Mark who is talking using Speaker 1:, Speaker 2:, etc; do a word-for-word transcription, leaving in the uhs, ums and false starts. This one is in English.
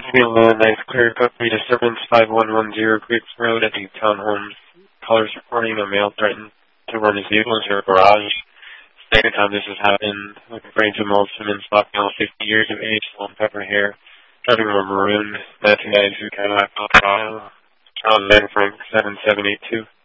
Speaker 1: Field ninth clear, copy disturbance five one one zero Creeks Road at the townhomes. Callers reporting a male threatened to run his vehicle into a garage. Second time this has happened. Looking for Angel Mold Simmons, black male, fifty years of age, salt and pepper hair. Driving a maroon nineteen ninety-two Cadillac Colorado. Charles Van Frank seven seven eight two.